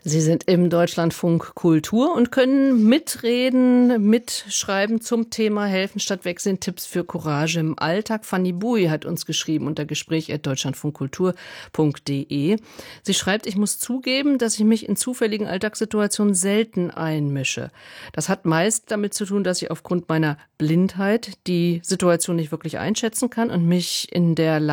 Sie sind im Deutschlandfunk Kultur und können mitreden, mitschreiben zum Thema Helfen statt Wegsehen, Tipps für Courage im Alltag. Fanny Bui hat uns geschrieben unter gespräch@deutschlandfunkkultur.de. Sie schreibt, ich muss zugeben, dass ich mich in zufälligen Alltagssituationen selten einmische. Das hat meist damit zu tun, dass ich aufgrund meiner Blindheit die Situation nicht wirklich einschätzen kann und mich nicht in der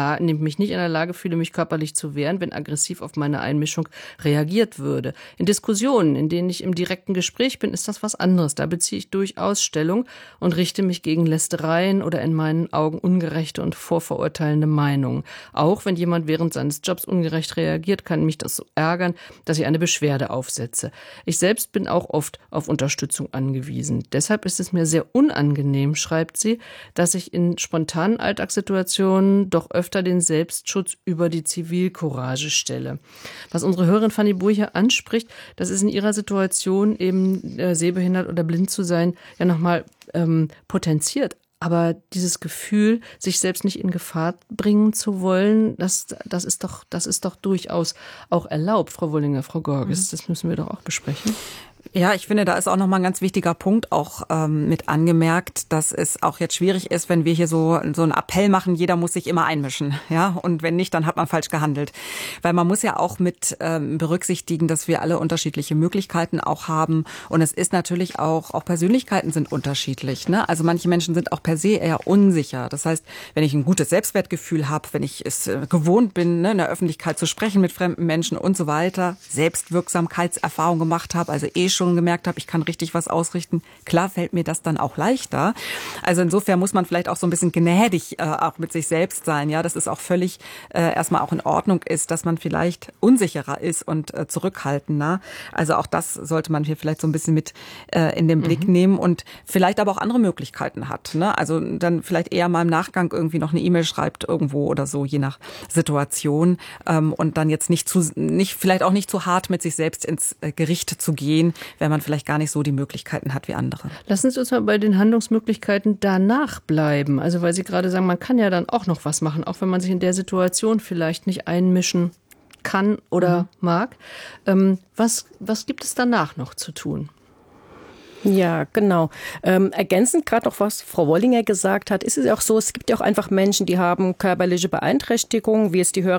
Lage fühle, mich körperlich zu wehren, wenn aggressiv auf meine Einmischung reagiert würde. In Diskussionen, in denen ich im direkten Gespräch bin, ist das was anderes. Da beziehe ich durchaus Stellung und richte mich gegen Lästereien oder in meinen Augen ungerechte und vorverurteilende Meinungen. Auch wenn jemand während seines Jobs ungerecht reagiert, kann mich das so ärgern, dass ich eine Beschwerde aufsetze. Ich selbst bin auch oft auf Unterstützung angewiesen. Deshalb ist es mir sehr unangenehm, schreibt sie, dass ich in spontanen Alltagssituationen doch öfter den Selbstschutz über die Zivilcourage stelle. Was unsere Hörerin Fanny Bui hier anspricht, das ist in ihrer Situation eben sehbehindert oder blind zu sein, ja nochmal potenziert. Aber dieses Gefühl, sich selbst nicht in Gefahr bringen zu wollen, das ist doch durchaus auch erlaubt, Frau Wullinger, Frau Gorges. Das müssen wir doch auch besprechen. Ja, ich finde, da ist auch nochmal ein ganz wichtiger Punkt auch mit angemerkt, dass es auch jetzt schwierig ist, wenn wir hier so einen Appell machen, jeder muss sich immer einmischen, ja, und wenn nicht, dann hat man falsch gehandelt. Weil man muss ja auch mit berücksichtigen, dass wir alle unterschiedliche Möglichkeiten auch haben und es ist natürlich auch Persönlichkeiten sind unterschiedlich, ne? Also manche Menschen sind auch per se eher unsicher. Das heißt, wenn ich ein gutes Selbstwertgefühl habe, wenn ich es gewohnt bin, ne, in der Öffentlichkeit zu sprechen mit fremden Menschen und so weiter, Selbstwirksamkeitserfahrung gemacht habe, also schon gemerkt habe, ich kann richtig was ausrichten. Klar fällt mir das dann auch leichter. Also insofern muss man vielleicht auch so ein bisschen gnädig auch mit sich selbst sein. Ja, dass es auch völlig erstmal auch in Ordnung ist, dass man vielleicht unsicherer ist und zurückhaltender. Also auch das sollte man hier vielleicht so ein bisschen mit in den Blick nehmen und vielleicht aber auch andere Möglichkeiten hat. Ne? Also dann vielleicht eher mal im Nachgang irgendwie noch eine E-Mail schreibt irgendwo oder so, je nach Situation und dann jetzt vielleicht auch nicht zu hart mit sich selbst ins Gericht zu gehen, wenn man vielleicht gar nicht so die Möglichkeiten hat wie andere. Lassen Sie uns mal bei den Handlungsmöglichkeiten danach bleiben. Also weil Sie gerade sagen, man kann ja dann auch noch was machen, auch wenn man sich in der Situation vielleicht nicht einmischen kann oder mag. Was gibt es danach noch zu tun? Ja, genau. Ergänzend gerade noch, was Frau Wollinger gesagt hat, ist es auch so, es gibt ja auch einfach Menschen, die haben körperliche Beeinträchtigungen, wie es die Hörer